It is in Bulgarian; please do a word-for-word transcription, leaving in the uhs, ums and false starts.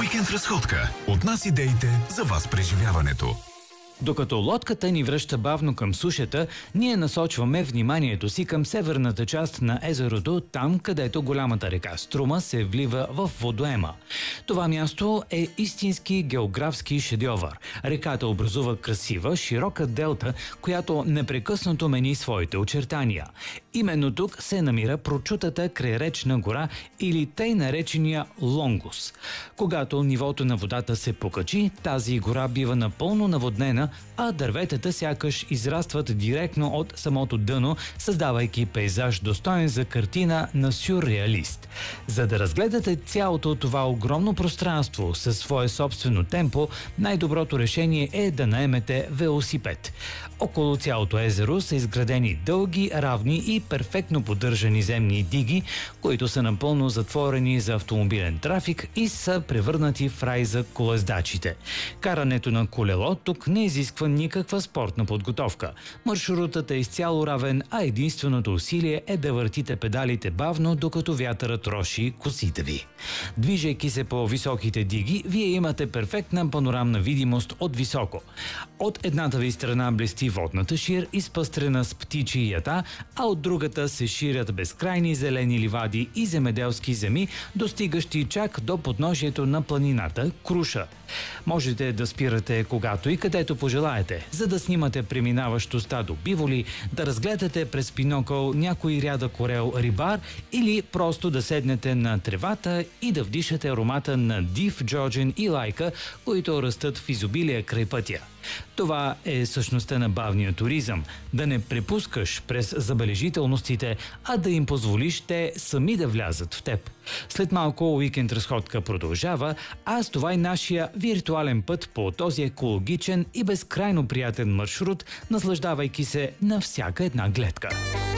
Уикенд разходка. От нас идеите за вас преживяването. Докато лодката ни връща бавно към сушата, ние насочваме вниманието си към северната част на езерото, там където голямата река Струма се влива в водоема. Това място е истински географски шедьовър. Реката образува красива, широка делта, която непрекъснато мени своите очертания. Именно тук се намира прочутата крайречна гора или тъй наречения Лонгус. Когато нивото на водата се покачи, тази гора бива напълно наводнена, а дърветата сякаш израстват директно от самото дъно, създавайки пейзаж достоен за картина на сюрреалист. За да разгледате цялото това огромно пространство със свое собствено темпо, най-доброто решение е да наемете велосипед. Около цялото езеро са изградени дълги, равни и перфектно поддържани земни диги, които са напълно затворени за автомобилен трафик и са превърнати в рай за колездачите. Карането на колело тук не изисква никаква спортна подготовка. Маршрутът е изцяло равен, а единственото усилие е да въртите педалите бавно, докато вятърът роши косите ви. Движейки се по високите диги, вие имате перфектна панорамна видимост от високо. От едната ви страна блести водната шир, изпъстрена с птичи ята, а от другата се ширят безкрайни зелени ливади и земеделски земи, достигащи чак до подножието на планината Круша. Можете да спирате когато и където пожелаете, за да снимате преминаващо стадо биволи, да разгледате през бинокъл някой рядък орел рибар или просто да седнете на тревата и да вдишате аромата на див джоджен и лайка, които растат в изобилие край пътя. Това е същността на бавния туризъм – да не препускаш през забележителностите, а да им позволиш те сами да влязат в теб. След малко уикенд разходка продължава, а с това и нашия виртуален път по този екологичен и безкрайно приятен маршрут, наслаждавайки се на всяка една гледка.